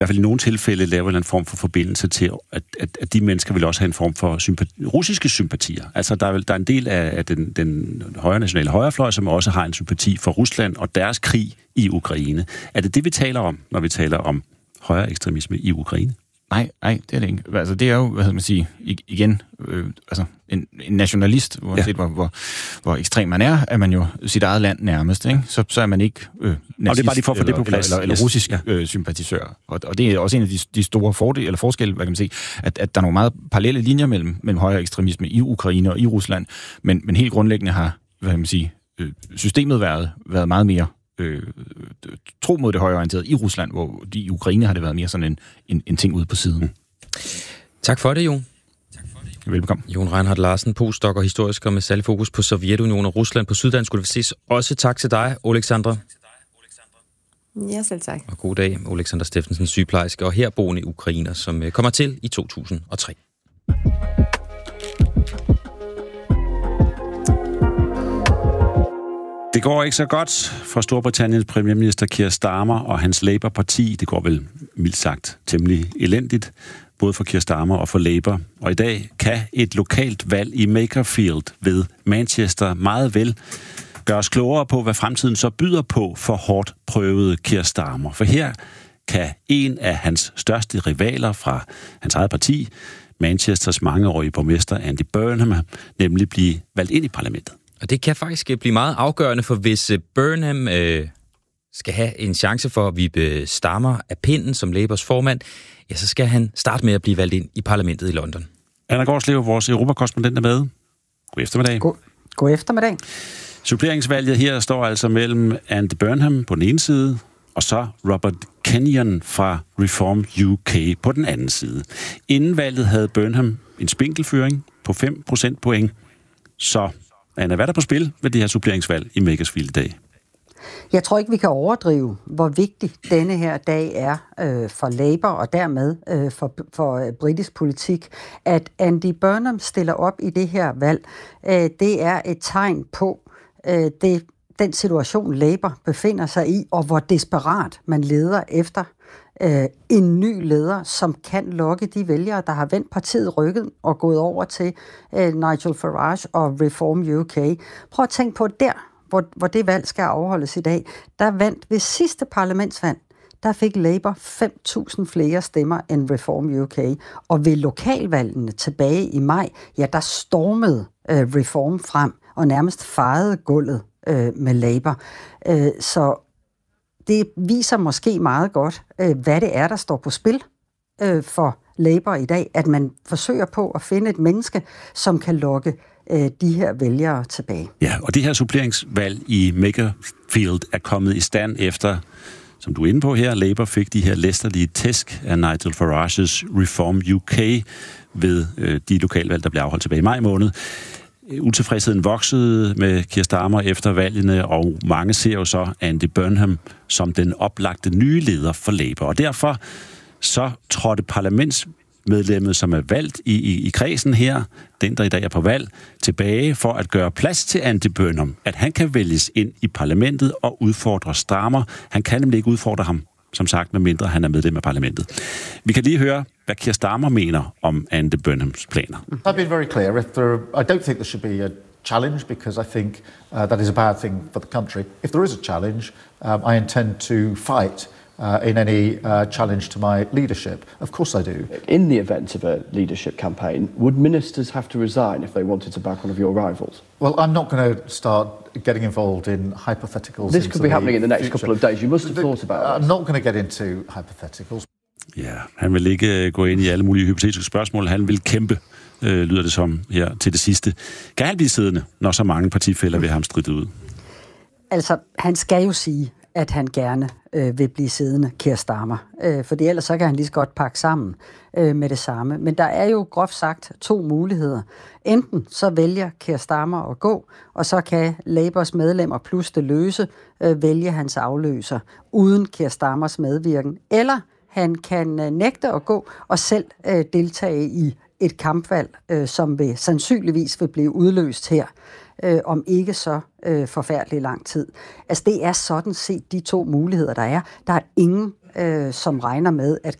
hvert fald i nogle tilfælde laver en form for forbindelse til, at de mennesker vil også have en form for russiske sympatier. Altså, der er en del af den højre nationale højrefløj, som også har en sympati for Rusland og deres krig i Ukraine. Er det, vi taler om, når vi taler om højre ekstremisme i Ukraine? Nej, det er det ikke. Altså, det er jo, hvad skal man sige, igen, en nationalist, uanset hvor ekstrem man er man jo sit eget land nærmest, ikke? Så er man ikke nazist, det er bare lige for at få det på plads. Eller russisk sympatisør. Og det er også en af de store forskelle, hvad kan man sige, at der er nogle meget parallelle linjer mellem højre ekstremisme i Ukraine og i Rusland, men helt grundlæggende har, hvad kan man sige, systemet været meget mere tro mod det højreorienterede i Rusland, hvor i Ukraine har det været mere sådan en ting ude på siden. Tak for det, Jon. Velbekomme. Jon Reinhardt Larsen, postdoc og historiker med særlig fokus på Sovjetunionen og Rusland på Syddansk Universitet. Også tak til dig, Alexandra. Ja, selv tak. Og god dag, Alexander Steffensen, sygeplejerske og herboende ukrainer, som kommer til i 2003. Det går ikke så godt for Storbritanniens premierminister Keir Starmer og hans Labour-parti. Det går vel mildt sagt temmelig elendigt, både for Keir Starmer og for Labour. Og i dag kan et lokalt valg i Makerfield ved Manchester meget vel gøre os klogere på, hvad fremtiden så byder på for hårdt prøvede Keir Starmer. For her kan en af hans største rivaler fra hans eget parti, Manchesters mangeårige borgmester Andy Burnham, nemlig blive valgt ind i parlamentet. Og det kan faktisk blive meget afgørende, for hvis Burnham skal have en chance for at vippe Starmer af pinden som Labours formand, ja, så skal han starte med at blive valgt ind i parlamentet i London. Anna Gårdslev, vores europakorrespondent, er med. God eftermiddag. God eftermiddag. Suppleringsvalget her står altså mellem Andy Burnham på den ene side, og så Robert Kenyon fra Reform UK på den anden side. Inden valget havde Burnham en spinkelføring på 5 procentpoint, så Anna, hvad er der på spil ved det her suppleringsvalg i Makersfield i dag? Jeg tror ikke, vi kan overdrive, hvor vigtig denne her dag er for Labour og dermed for britisk politik. At Andy Burnham stiller op i det her valg, det er et tegn på den situation, Labour befinder sig i, og hvor desperat man leder efter en ny leder, som kan lokke de vælgere, der har vendt partiet ryggen og gået over til Nigel Farage og Reform UK. Prøv at tænke på hvor det valg skal afholdes i dag. Der vandt ved sidste parlamentsvalg, der fik Labour 5.000 flere stemmer end Reform UK. Og ved lokalvalgene tilbage i maj, ja, der stormede Reform frem og nærmest fejede gulvet med Labour. Så det viser måske meget godt, hvad det er, der står på spil for Labour i dag, at man forsøger på at finde et menneske, som kan lokke de her vælgere tilbage. Ja, og det her suppleringsvalg i Makerfield er kommet i stand efter, som du er inde på her, Labour fik de her læsterlige tæsk af Nigel Farages Reform UK ved de lokalvalg, der blev afholdt tilbage i maj måned. Utilfredsheden voksede med Keir Starmer efter valgene, og mange ser jo så Andy Burnham som den oplagte nye leder for Labour. Og derfor så trådte parlamentsmedlemmet, som er valgt i kredsen her, den der i dag er på valg, tilbage for at gøre plads til Andy Burnham, at han kan vælges ind i parlamentet og udfordre Starmer. Han kan nemlig ikke udfordre ham, som sagt, medmindre han er medlem af parlamentet. Vi kan lige høre, hvad Keir Starmer mener om Andy Burnhams planer. I've been very clear. I don't think there should be a challenge, because I think that is a bad thing for the country. If there is a challenge, I intend to fight in any challenge to my leadership. Of course I do. In the event of a leadership campaign, would ministers have to resign if they wanted to back one of your rivals? Well, I'm not going to start getting involved in hypotheticals. This could be happening in the next couple of days. You must have thought about it. I'm not going to get into hypotheticals. Ja, han vil ikke gå ind i alle mulige hypotetiske spørgsmål. Han vil kæmpe, lyder det som her til det sidste. Kan han blive siddende, når så mange partifæller vil have ham stridt ud? Altså, han skal jo sige, at han gerne vil blive siddende, Keir Starmer. Fordi ellers så kan han lige så godt pakke sammen med det samme. Men der er jo groft sagt 2 muligheder. Enten så vælger Keir Starmer at gå, og så kan Labours medlemmer plus det løse vælge hans afløser uden Keir Starmers medvirken. Eller han kan nægte at gå og selv deltage i et kampvalg, som sandsynligvis vil blive udløst her, om ikke så forfærdelig lang tid. Altså det er sådan set de 2 muligheder, der er. Der er ingen som regner med, at